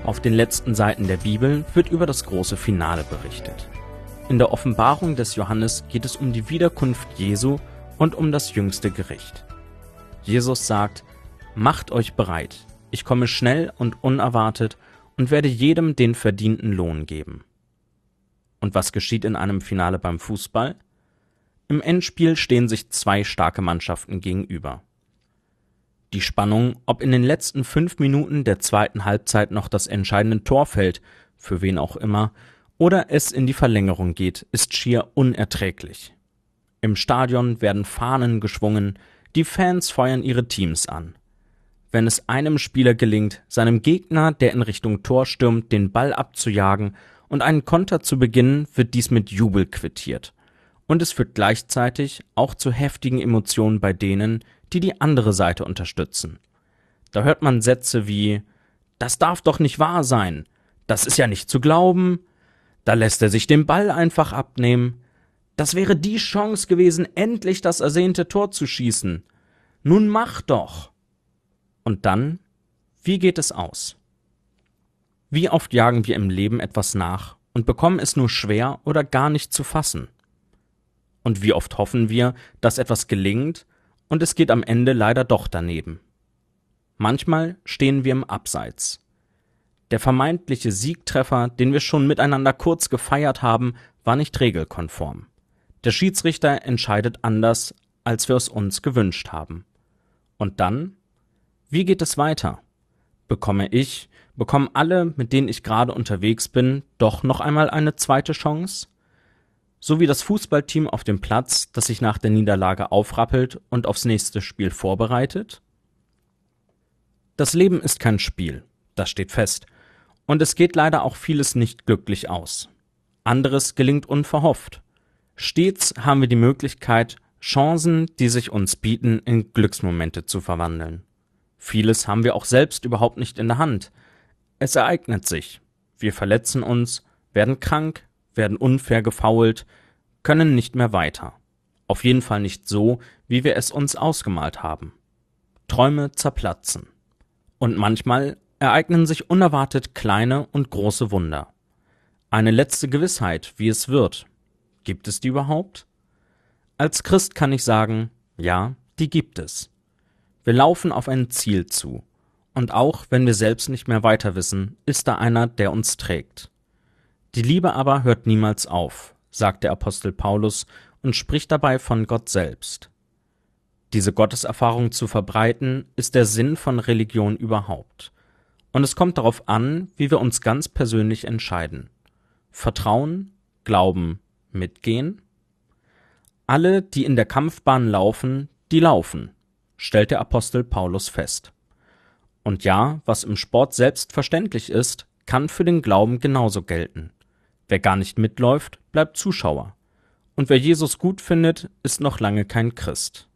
Auf den letzten Seiten der Bibel wird über das große Finale berichtet. In der Offenbarung des Johannes geht es um die Wiederkunft Jesu und um das jüngste Gericht. Jesus sagt: Macht euch bereit, ich komme schnell und unerwartet und werde jedem den verdienten Lohn geben. Und was geschieht in einem Finale beim Fußball? Im Endspiel stehen sich zwei starke Mannschaften gegenüber. Die Spannung, ob in den letzten 5 Minuten der zweiten Halbzeit noch das entscheidende Tor fällt, für wen auch immer, oder es in die Verlängerung geht, ist schier unerträglich. Im Stadion werden Fahnen geschwungen, die Fans feuern ihre Teams an. Wenn es einem Spieler gelingt, seinem Gegner, der in Richtung Tor stürmt, den Ball abzujagen und einen Konter zu beginnen, wird dies mit Jubel quittiert. Und es führt gleichzeitig auch zu heftigen Emotionen bei denen, die die andere Seite unterstützen. Da hört man Sätze wie: Das darf doch nicht wahr sein, das ist ja nicht zu glauben, da lässt er sich den Ball einfach abnehmen, das wäre die Chance gewesen, endlich das ersehnte Tor zu schießen. Nun mach doch! Und dann, wie geht es aus? Wie oft jagen wir im Leben etwas nach und bekommen es nur schwer oder gar nicht zu fassen? Und wie oft hoffen wir, dass etwas gelingt, und es geht am Ende leider doch daneben. Manchmal stehen wir im Abseits. Der vermeintliche Siegtreffer, den wir schon miteinander kurz gefeiert haben, war nicht regelkonform. Der Schiedsrichter entscheidet anders, als wir es uns gewünscht haben. Und dann? Wie geht es weiter? Bekommen alle, mit denen ich gerade unterwegs bin, doch noch einmal eine zweite Chance? So wie das Fußballteam auf dem Platz, das sich nach der Niederlage aufrappelt und aufs nächste Spiel vorbereitet? Das Leben ist kein Spiel, das steht fest. Und es geht leider auch vieles nicht glücklich aus. Anderes gelingt unverhofft. Stets haben wir die Möglichkeit, Chancen, die sich uns bieten, in Glücksmomente zu verwandeln. Vieles haben wir auch selbst überhaupt nicht in der Hand. Es ereignet sich. Wir verletzen uns, werden krank, werden unfair gefoult, können nicht mehr weiter. Auf jeden Fall nicht so, wie wir es uns ausgemalt haben. Träume zerplatzen. Und manchmal ereignen sich unerwartet kleine und große Wunder. Eine letzte Gewissheit, wie es wird. Gibt es die überhaupt? Als Christ kann ich sagen, ja, die gibt es. Wir laufen auf ein Ziel zu. Und auch wenn wir selbst nicht mehr weiter wissen, ist da einer, der uns trägt. Die Liebe aber hört niemals auf, sagt der Apostel Paulus und spricht dabei von Gott selbst. Diese Gotteserfahrung zu verbreiten, ist der Sinn von Religion überhaupt. Und es kommt darauf an, wie wir uns ganz persönlich entscheiden. Vertrauen, Glauben, mitgehen? Alle, die in der Kampfbahn laufen, die laufen, stellt der Apostel Paulus fest. Und ja, was im Sport selbstverständlich ist, kann für den Glauben genauso gelten. Wer gar nicht mitläuft, bleibt Zuschauer. Und wer Jesus gut findet, ist noch lange kein Christ.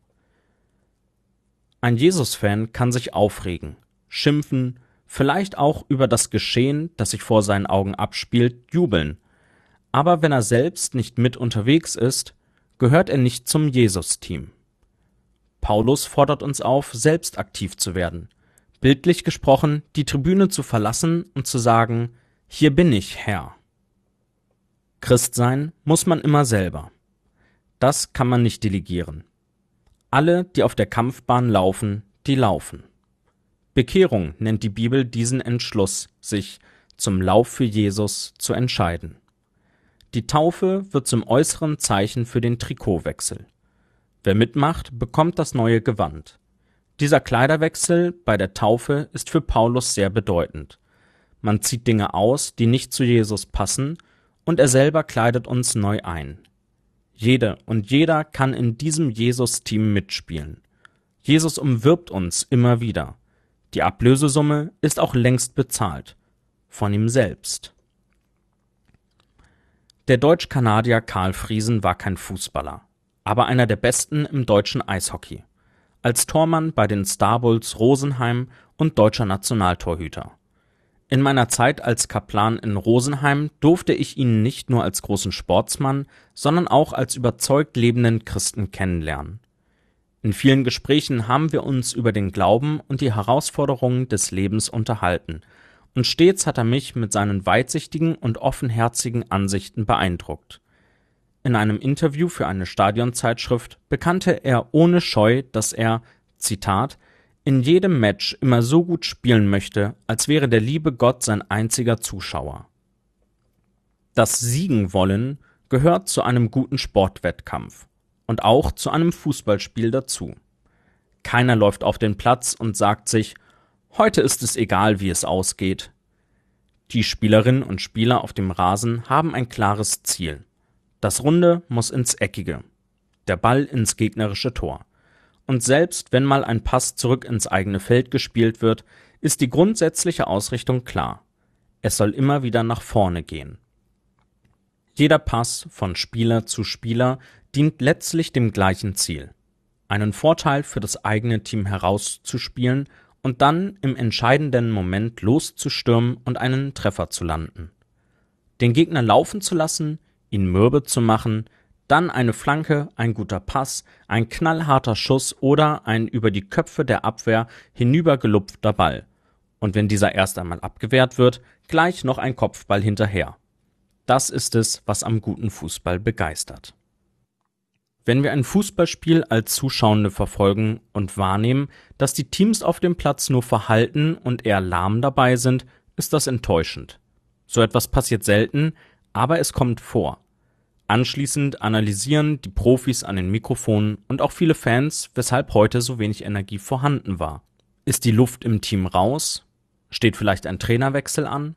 Ein Jesus-Fan kann sich aufregen, schimpfen, vielleicht auch über das Geschehen, das sich vor seinen Augen abspielt, jubeln. Aber wenn er selbst nicht mit unterwegs ist, gehört er nicht zum Jesus-Team. Paulus fordert uns auf, selbst aktiv zu werden. Bildlich gesprochen, die Tribüne zu verlassen und zu sagen: Hier bin ich, Herr. Christ sein muss man immer selber. Das kann man nicht delegieren. Alle, die auf der Kampfbahn laufen, die laufen. Bekehrung nennt die Bibel diesen Entschluss, sich zum Lauf für Jesus zu entscheiden. Die Taufe wird zum äußeren Zeichen für den Trikotwechsel. Wer mitmacht, bekommt das neue Gewand. Dieser Kleiderwechsel bei der Taufe ist für Paulus sehr bedeutend. Man zieht Dinge aus, die nicht zu Jesus passen, und er selber kleidet uns neu ein. Jede und jeder kann in diesem Jesus-Team mitspielen. Jesus umwirbt uns immer wieder. Die Ablösesumme ist auch längst bezahlt. Von ihm selbst. Der Deutsch-Kanadier Karl Friesen war kein Fußballer, aber einer der Besten im deutschen Eishockey. Als Tormann bei den Starbulls Rosenheim und deutscher Nationaltorhüter. In meiner Zeit als Kaplan in Rosenheim durfte ich ihn nicht nur als großen Sportsmann, sondern auch als überzeugt lebenden Christen kennenlernen. In vielen Gesprächen haben wir uns über den Glauben und die Herausforderungen des Lebens unterhalten, und stets hat er mich mit seinen weitsichtigen und offenherzigen Ansichten beeindruckt. In einem Interview für eine Stadionzeitschrift bekannte er ohne Scheu, dass er, Zitat, in jedem Match immer so gut spielen möchte, als wäre der liebe Gott sein einziger Zuschauer. Das Siegen wollen gehört zu einem guten Sportwettkampf und auch zu einem Fußballspiel dazu. Keiner läuft auf den Platz und sagt sich, heute ist es egal, wie es ausgeht. Die Spielerinnen und Spieler auf dem Rasen haben ein klares Ziel. Das Runde muss ins Eckige, der Ball ins gegnerische Tor. Und selbst wenn mal ein Pass zurück ins eigene Feld gespielt wird, ist die grundsätzliche Ausrichtung klar. Es soll immer wieder nach vorne gehen. Jeder Pass von Spieler zu Spieler dient letztlich dem gleichen Ziel: einen Vorteil für das eigene Team herauszuspielen und dann im entscheidenden Moment loszustürmen und einen Treffer zu landen. Den Gegner laufen zu lassen, ihn mürbe zu machen, dann eine Flanke, ein guter Pass, ein knallharter Schuss oder ein über die Köpfe der Abwehr hinübergelupfter Ball. Und wenn dieser erst einmal abgewehrt wird, gleich noch ein Kopfball hinterher. Das ist es, was am guten Fußball begeistert. Wenn wir ein Fußballspiel als Zuschauende verfolgen und wahrnehmen, dass die Teams auf dem Platz nur verhalten und eher lahm dabei sind, ist das enttäuschend. So etwas passiert selten, aber es kommt vor. Anschließend analysieren die Profis an den Mikrofonen und auch viele Fans, weshalb heute so wenig Energie vorhanden war. Ist die Luft im Team raus? Steht vielleicht ein Trainerwechsel an?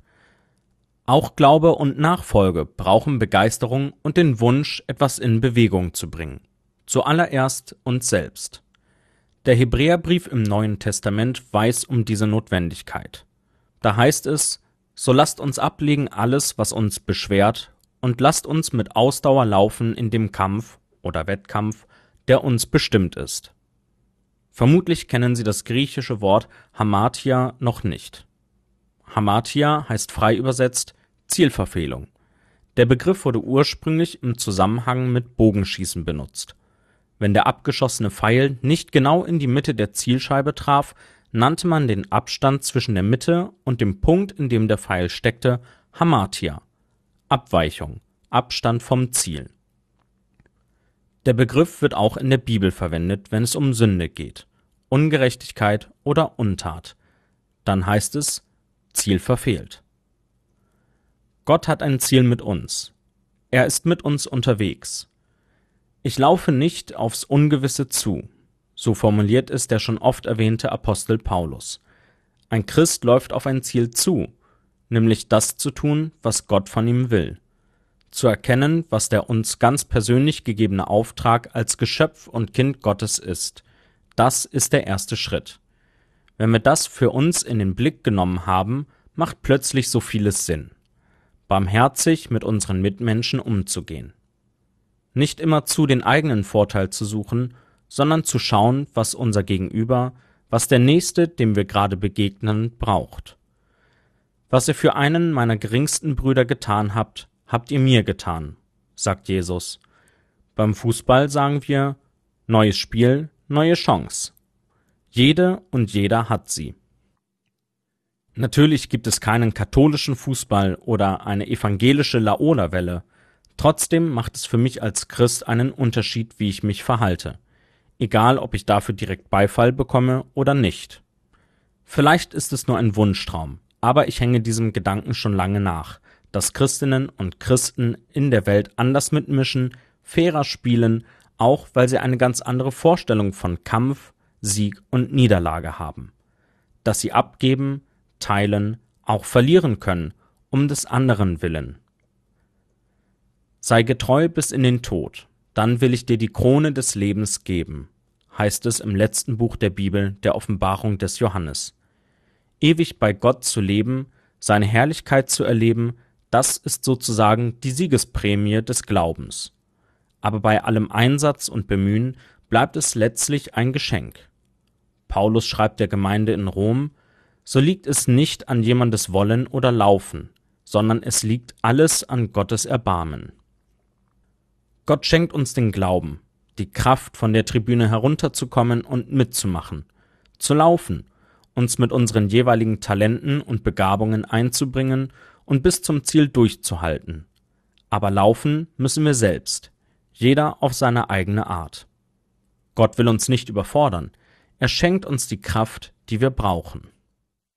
Auch Glaube und Nachfolge brauchen Begeisterung und den Wunsch, etwas in Bewegung zu bringen. Zuallererst uns selbst. Der Hebräerbrief im Neuen Testament weiß um diese Notwendigkeit. Da heißt es: So lasst uns ablegen alles, was uns beschwert, und lasst uns mit Ausdauer laufen in dem Kampf oder Wettkampf, der uns bestimmt ist. Vermutlich kennen Sie das griechische Wort Hamartia noch nicht. Hamartia heißt frei übersetzt Zielverfehlung. Der Begriff wurde ursprünglich im Zusammenhang mit Bogenschießen benutzt. Wenn der abgeschossene Pfeil nicht genau in die Mitte der Zielscheibe traf, nannte man den Abstand zwischen der Mitte und dem Punkt, in dem der Pfeil steckte, Hamartia. Abweichung, Abstand vom Ziel. Der Begriff wird auch in der Bibel verwendet, wenn es um Sünde geht, Ungerechtigkeit oder Untat. Dann heißt es: Ziel verfehlt. Gott hat ein Ziel mit uns. Er ist mit uns unterwegs. Ich laufe nicht aufs Ungewisse zu. So formuliert es der schon oft erwähnte Apostel Paulus. Ein Christ läuft auf ein Ziel zu, nämlich das zu tun, was Gott von ihm will. Zu erkennen, was der uns ganz persönlich gegebene Auftrag als Geschöpf und Kind Gottes ist. Das ist der erste Schritt. Wenn wir das für uns in den Blick genommen haben, macht plötzlich so vieles Sinn. Barmherzig mit unseren Mitmenschen umzugehen. Nicht immerzu den eigenen Vorteil zu suchen, sondern zu schauen, was unser Gegenüber, was der Nächste, dem wir gerade begegnen, braucht. Was ihr für einen meiner geringsten Brüder getan habt, habt ihr mir getan, sagt Jesus. Beim Fußball sagen wir: Neues Spiel, neue Chance. Jede und jeder hat sie. Natürlich gibt es keinen katholischen Fußball oder eine evangelische Laola-Welle. Trotzdem macht es für mich als Christ einen Unterschied, wie ich mich verhalte. Egal, ob ich dafür direkt Beifall bekomme oder nicht. Vielleicht ist es nur ein Wunschtraum, aber ich hänge diesem Gedanken schon lange nach, dass Christinnen und Christen in der Welt anders mitmischen, fairer spielen, auch weil sie eine ganz andere Vorstellung von Kampf, Sieg und Niederlage haben. Dass sie abgeben, teilen, auch verlieren können, um des anderen willen. Sei getreu bis in den Tod, dann will ich dir die Krone des Lebens geben, heißt es im letzten Buch der Bibel, der Offenbarung des Johannes. Ewig bei Gott zu leben, seine Herrlichkeit zu erleben, das ist sozusagen die Siegesprämie des Glaubens. Aber bei allem Einsatz und Bemühen bleibt es letztlich ein Geschenk. Paulus schreibt der Gemeinde in Rom: So liegt es nicht an jemandes Wollen oder Laufen, sondern es liegt alles an Gottes Erbarmen. Gott schenkt uns den Glauben, die Kraft, von der Tribüne herunterzukommen und mitzumachen, zu laufen uns mit unseren jeweiligen Talenten und Begabungen einzubringen und bis zum Ziel durchzuhalten. Aber laufen müssen wir selbst, jeder auf seine eigene Art. Gott will uns nicht überfordern, er schenkt uns die Kraft, die wir brauchen.